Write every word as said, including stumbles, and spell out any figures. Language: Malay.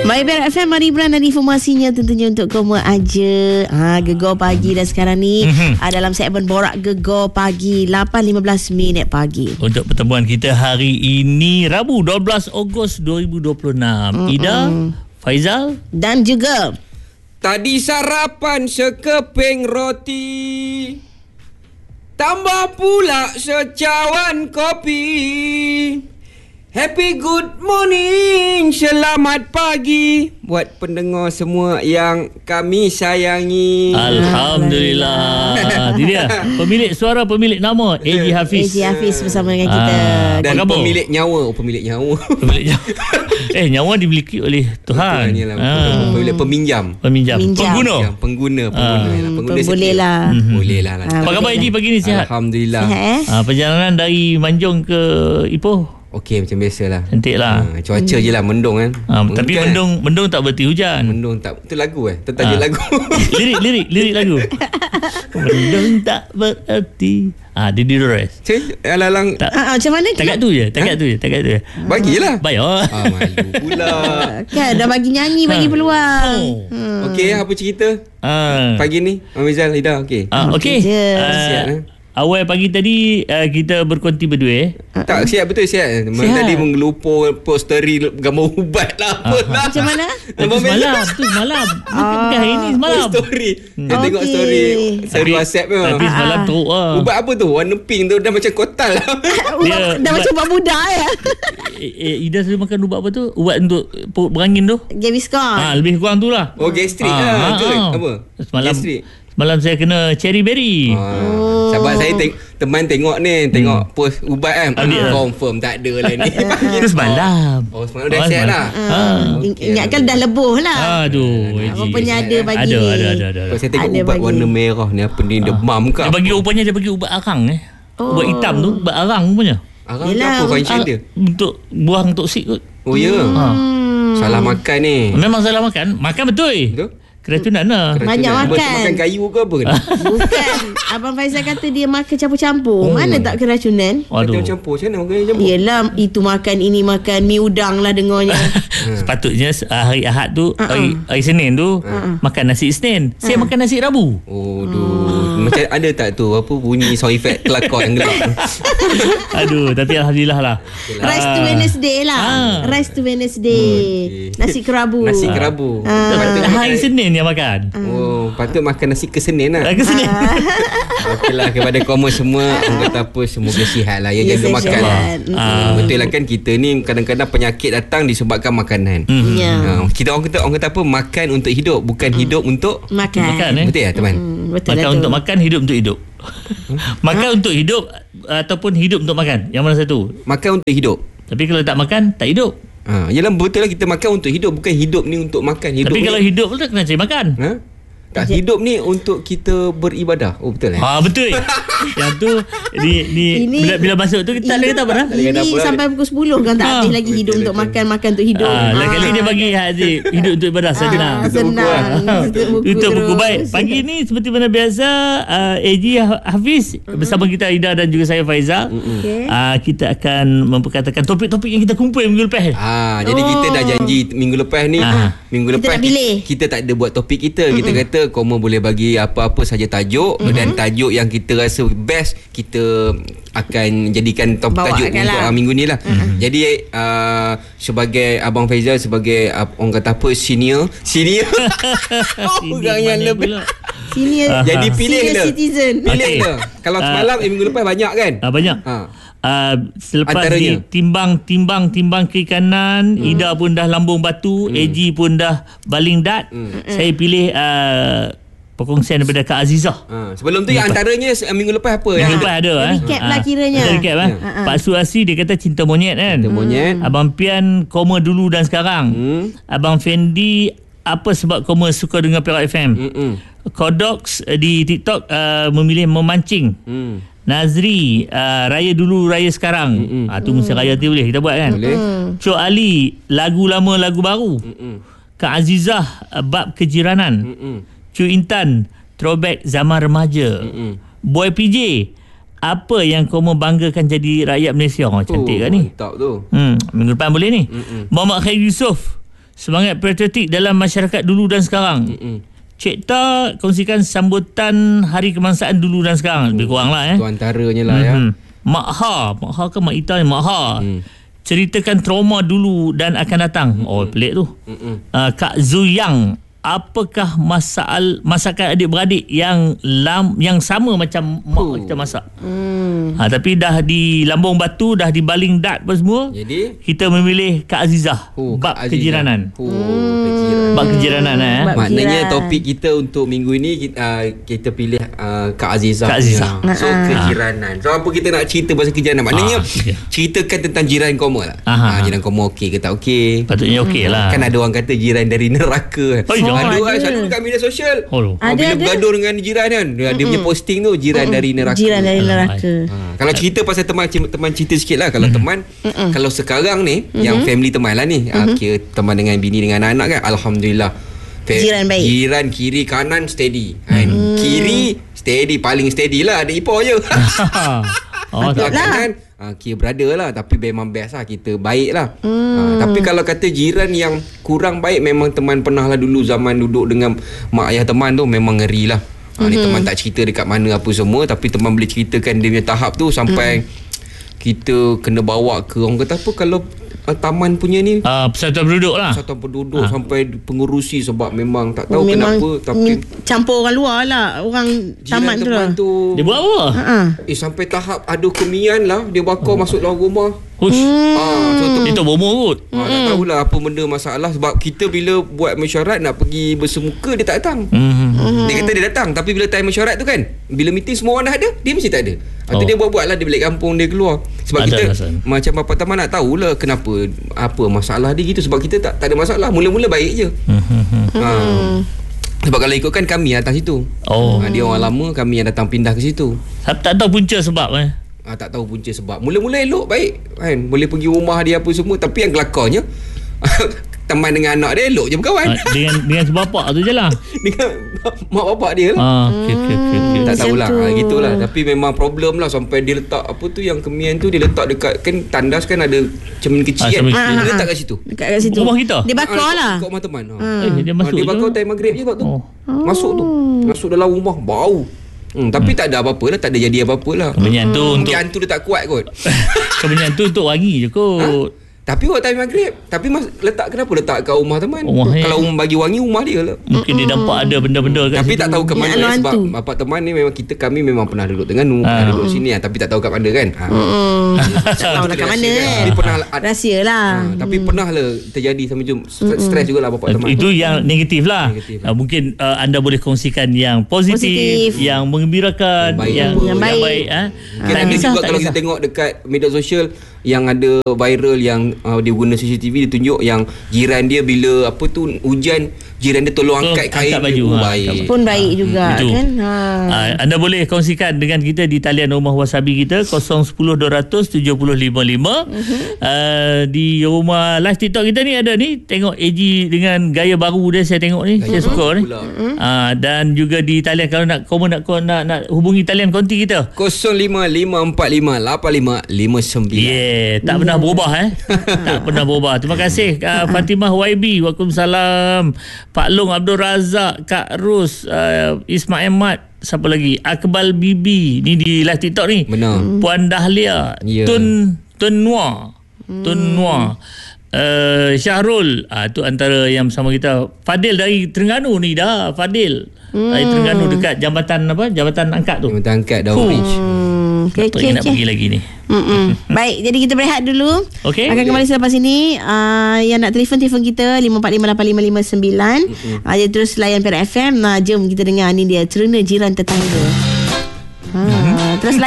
Baik, Berak F M, mari Ibran dan informasinya tentunya untuk kamu aja. Ha, Gegar Pagi dah sekarang ni mm-hmm. ha, dalam segmen Borak Gegar Pagi lapan lima belas minit pagi. Untuk pertemuan kita hari ini Rabu dua belas Ogos dua ribu dua puluh enam. Mm-mm. Ida, Faizal dan juga tadi sarapan sekeping roti, tambah pula secawan kopi. Happy good morning, selamat pagi buat pendengar semua yang kami sayangi. Alhamdulillah. Itu dia pemilik suara, pemilik nama A J Hafiz. A J Hafiz bersama dengan kita. Ah, Dan pemilik nyawa, oh, pemilik nyawa. Pemilik nyawa. Eh, nyawa dimiliki oleh Tuhan. Betul, ah. Pemilik peminjam. Peminjam. Minjam. Pengguna. Ya, pengguna, pengguna. Ah. Lah. Pengguna Boleh lah. Mm-hmm. Boleh lah. lah. Apa khabar A J pagi ni, sihat? Alhamdulillah. Sihat eh? Ah, perjalanan dari Manjung ke Ipoh. Okey, macam biasalah. Cantik lah. Ha, cuaca hmm. je lah, mendung kan. Ha, tapi kan? mendung mendung tak berhenti hujan. Mendung tak. Itu lagu eh? Itu tajuk Ha. lagu. lirik, lirik, lirik lagu. Mendung tak bererti. Ah, ha, Didi Dores. Cik, alang-alang. Tak, Ah, macam mana? takat tu je, takat ha? tu je, takat tu je. Bagilah. Bayar. Ah, malu pula. Kan dah bagi nyanyi, bagi Ha. peluang. Oh. Hmm. Okey, apa cerita Ah. pagi ni? Amizal, Ida, okey. Ah, okey. je. Ah, Sihat, eh? awal pagi tadi uh, kita berkonti berdua. Tak, sihat betul, sihat. Sihat. Tadi mengelupur posteri gambar ubat lah. Apa lah. Macam mana? Itu semalam, tu semalam. Bukan, bukan hari ni, semalam. Story. Hmm. Saya tengok Okey. story. Story Tapi- WhatsApp memang. Tapi semalam teruk lah. Ubat apa tu? Warna pink tu dah macam kotal lah. Dia, Dah ubat- macam buat budak ya. Eh, eh, Ida selalu makan ubat apa tu? Ubat untuk perut berangin tu. Gaviscon. Ah, lebih kurang tu lah. Oh, gastrik Ah, lah. ah, Betul. ah. Apa? Semalam Gastrik. Semalam saya kena cherry berry. Ah, sahabat saya teng- teman tengok ni, tengok Hmm. post ubat kan. Ambil lah. Confirm tak ada lah ni. Itu semalam. Oh, semalam dah sihat lah. Ah. Okey, Ingatkan dah lebuh lah. Aduh. Rupanya ada bagi ada, ni. ada, ada, ada, Kalau ada. saya tengok Ada ubat bagi. warna merah ni, apa ni, demam ke Dia apa? bagi rupanya dia bagi ubat arang eh. Oh. Ubat hitam tu, ubat arang rupanya. Arang tu Yelah, apa function Ah, dia? untuk buang toksik kot. Oh ya. Ha. Hmm. Salah makan ni. Memang salah makan. Makan betul. Betul? Keracunan lah. Banyak Keracunan. makan. Makan kayu ke apa ni? Bukan. Abang Faizal kata dia makan campur-campur. Oh. Mana tak keracunan? Kata Aduh. campur. Macam mana makan campur? Yelah, itu makan, ini makan, mi udang lah dengarnya. Sepatutnya uh, hari Ahad tu, Uh-uh. hari, hari Senin tu makan nasi Isnin. Saya makan nasi Rabu. Oh, duh. Macam ada tak tu apa bunyi sound effect kelakar yang gelap? Aduh, tapi alhamdulillah lah. Rice to Wednesday lah. Ah. Rice to Wednesday. Okey. Nasi kerabu. Nasi kerabu. Ah. Patut Hari makan- Senin dia makan. Oh, patut makan nasi kesenin lah. Hari Senin. Okeylah, kepada kamu semua, orang kata apa, semoga sihat lah ya, Ya, jaga sihat. makan. Mm. Ah, betul lah kan, kita ni kadang-kadang penyakit datang disebabkan makanan. Hmm. Ya. Ah, kita orang kata orang kata apa, makan untuk hidup, bukan hidup untuk Makan. Makan eh. betul ya teman? Hmm, betul Makan lah tu. untuk makan, hidup untuk hidup. Makan untuk hidup ataupun hidup untuk makan. Yang mana satu? Makan untuk hidup. Tapi kalau tak makan, tak hidup. Ha, yelah betul lah, kita makan untuk hidup, bukan hidup ni untuk makan. Hidup Tapi ni, kalau hidup tu kena cari makan. ha? Tak, hidup ni untuk kita beribadah. Oh betul eh? Ha, betul. Yang tu ni ni Ini- bila, bila masuk tu kita tak boleh kata apa dah. boleh kata Ini apa lah. sampai pukul sepuluh kan tak Ah. habis lagi hidup Betul, untuk betul. makan, makan untuk hidup. Ah, lain kali Ah. dia bagi Haziq hidup untuk ibadah senang. Ah, Tutup buku senang. lah. Tutup buku Tutup buku terus. baik. Pagi ni seperti mana biasa uh, A J Hafiz bersama kita Ida dan juga saya Faizal. Okey. Uh, kita akan memperkatakan topik-topik yang kita kumpul minggu lepas. Ah, jadi Oh. kita dah janji minggu lepas ni, Ah. minggu Kita lepas nak pilih. kita, kita tak ada buat topik kita. Kita kata kamu boleh bagi apa-apa saja tajuk, dan tajuk yang kita rasa best kita akan jadikan top Bawakan tajuk untuk lah. uh, minggu ni lah. Jadi uh, sebagai Abang Faizal, sebagai uh, orang kata apa, senior senior orang yang mana lebih pula? Senior, jadi pilih senior dia. citizen. Pilih Okey. dia. Kalau Ah. semalam eh, minggu lepas banyak kan? Ah, banyak. Ha. Uh, selepas Antaranya. di timbang timbang timbang kiri kanan, hmm. Ida pun dah lambung batu, hmm. A J pun dah baling dat. Hmm. Saya pilih uh, perkongsian daripada Kak Azizah. Ha. Sebelum tu yang antaranya se- minggu lepas apa? Minggu Yang lepas ada eh. Recap lah Ah, kiranya. ada recap eh. Ya. Pak Suasi dia kata cinta monyet kan. Cinta monyet. Abang Pian koma dulu dan sekarang. Hmm. Abang Fendi apa sebab koma suka dengan Perak F M. Mm-mm. Kodox uh, di TikTok uh, memilih memancing. Hmm. Nazri uh, raya dulu raya sekarang. Mm-mm. Ah tu mesti raya tu boleh kita buat kan. Boleh. Cok Ali lagu lama lagu baru. Mm-mm. Kak Azizah uh, bab kejiranan. Mm-mm. Cu Intan throwback zaman remaja. Mm-mm. Boy P J apa yang kau membanggakan jadi rakyat Malaysia? Oh, cantik Oh, kan ni? Mantap tu. Hmm, minggu depan boleh ni. Mm-mm. Muhammad Khair Yusof semangat patriotik dalam masyarakat dulu dan sekarang. Mm-mm. Cik Ta kongsikan sambutan Hari Kebangsaan dulu dan sekarang. Lebih kurang lah eh. Itu antaranya lah mm-hmm. ya. Mak Ha, Mak Ha ke Mak Ita ni? Mak Ha. Mm. Ceritakan trauma dulu dan akan datang. Mm-hmm. Oh, pelik tu. Uh, Kak Zuyang, apakah masalah masakan adik-beradik yang lam, yang sama macam mak oh. kita masak? Hmm. Ha, tapi dah di Lambung Batu, dah di Baling Dat apa semua. Jadi kita memilih Kak Azizah. Oh, bab Kak Azizah. Kejiranan. Oh, kejiranan. Bab kejiranan eh. Bab maknanya jiran. Topik kita untuk minggu ini kita, uh, kita pilih uh, Kak Azizah. Kak Azizah. Ya. So ha. kejiranan. So apa kita nak cerita pasal kejiranan? Maknanya ha. okay. ceritakan tentang jiran koma lah. Ha, jiran koma okey ke tak okey? Patutnya okey lah. Kan ada orang kata jiran dari neraka. Oh, Oh, ada orang selalu dekat media sosial. Oh, ada, bila ada. bergaduh dengan jiran kan, dia, dia punya posting tu jiran Mm-mm. dari neraka. Jiran dari neraka. Ha. Kalau cerita pasal teman, teman cerita sikit lah. Kalau Mm-mm. teman, Mm-mm. kalau sekarang ni Mm-mm. yang family teman lah ni, mm-hmm. kira teman dengan bini dengan anak-anak kan, alhamdulillah. Jiran baik. Jiran kiri kanan steady. Kan? Mm. Kiri steady, paling steady lah, ada ipar je. Oh, kanan uh, kira brother lah, tapi memang best lah, kita baik lah. hmm. uh, Tapi kalau kata jiran yang kurang baik, memang teman pernah lah dulu zaman duduk dengan mak ayah teman tu, memang ngeri lah. uh, hmm. Ni teman tak cerita dekat mana apa semua, tapi teman boleh ceritakan dia punya tahap tu sampai hmm. kita kena bawa ke, orang kata apa, kalau uh, taman punya ni uh, persatuan penduduk lah, persatuan penduduk uh. sampai pengurusi, sebab memang tak tahu memang kenapa, tapi campur orang luar lah, orang taman tu lah. tu dia buat apa? Uh-huh. Eh sampai tahap adu kemian lah, dia bakar oh. masuk dalam rumah. Hush. Hmm. Ah, so tu itu bomo kot. Ah, tak tahulah apa benda masalah, sebab kita bila buat mesyuarat nak pergi bersemuka, dia tak datang. Mm-hmm. Dia kata dia datang, tapi bila time mesyuarat tu kan, bila meeting semua orang dah ada, dia mesti tak ada. Lepas tu oh. dia buat-buat lah, dia balik kampung, dia keluar. Sebab ada kita alasan. Macam bapa taman nak tahulah kenapa, apa masalah dia gitu. Sebab kita tak, tak ada masalah, mula-mula baik je. Mm-hmm. Ha. Sebab kalau ikutkan kami atas situ. Oh. Ha, dia orang lama, kami yang datang pindah ke situ. Tak, tak tahu punca sebab eh. Ah, tak tahu punca sebab. Mula-mula elok baik kan, boleh pergi rumah dia apa semua, tapi yang kelakarnya teman dengan anak dia elok je berkawan. Ah, dengan dengan sebapak tu je lah. Dengan mak bapak dia lah. Ah, okay, okay, okay, okay. Tak tahulah, ha, gitulah. Tapi memang problem lah, sampai dia letak apa tu yang kemian tu, dia letak dekat, kan tandas kan ada cermin kecil ah, kan, kecil. Dia letak kat situ, dekat kat situ rumah kita. Dia bakar ah, lah kat rumah teman. Ha. Eh, dia masuk, dia bakar time maghrib je sebab tu. Oh. Masuk tu, masuk dalam rumah bau. Hmm, tapi hmm. tak ada apa-apa lah, tak ada jadi apa-apa lah. Kemenyan tu hmm, untuk hantu dia tak kuat kot. Kemenyan tu untuk wangi je kot. Ha? Tapi waktu time maghrib, tapi mas, letak kenapa letak kat rumah teman? Rumah kalau rumah bagi wangi, rumah dia lah. Mungkin mm-hmm. dia nampak ada benda-benda kat tapi situ. Tak tahu ke mana ya, sebab bapak teman ni memang kita, kami memang pernah duduk dengan nu, ha. pernah duduk sini lah, tapi tak tahu kat mana kan. Ha. Mm-hmm. Tak tahu lah kat mana kan. Tapi pernah rahsia lah. Ha, tapi mm. pernah lah terjadi sampai jom stres mm-hmm. jugalah bapak teman. Itu yang negatif lah. Negatif lah. Uh, mungkin uh, anda boleh kongsikan yang positif, positif. yang menggembirakan, yang baik, yang, yang baik. Yang baik ha? Mungkin ada juga kalau kita tengok dekat media sosial yang ada viral yang uh, dia guna C C T V, dia tunjuk yang jiran dia bila apa tu hujan, jiran dia tolong angkat so, kain baju dia, ha, baik. Pun baik ha, juga itu. Kan ha. Ha, anda boleh kongsikan dengan kita di talian Rumah Wasabi kita kosong satu nol dua kosong kosong tujuh nol lima lima. Uh-huh. Uh, di rumah live TikTok kita ni ada ni, tengok A G dengan gaya baru dia, saya tengok ni, gaya saya suka ni. Uh-huh. Uh, dan juga di talian, kalau nak komen nak, nak nak hubungi talian konti kita kosong lima lima empat lima lapan lima lima sembilan. Yeah. Tak pernah berubah eh. Tak pernah berubah. Terima kasih uh, Fatimah Y B. Waalaikumsalam. Pak Long Abdul Razak, Kak Ros, uh, Ismail Mat, siapa lagi? Akbal Bibi. Ni di live TikTok ni. Benar. Puan Dahlia, yeah. Tun Tun Noir. Tun Noir. Uh, Syahrul, ah tu antara yang bersama kita. Fadil dari Terengganu ni dah. Fadil hmm. dari Terengganu dekat jambatan apa? Jambatan angkat tu. Jambatan angkat Down Bridge. Okay, okay, nak okay. pergi lagi ni. Baik, jadi kita berehat dulu. Okay. Akan kembali selepas ini. uh, Yang nak telefon, telefon kita lima empat lima lapan lima lima sembilan. uh, Dia terus layan Perak F M. Nah, jom kita dengar ni dia, Cerena Jiran Tetangga. ha, Terus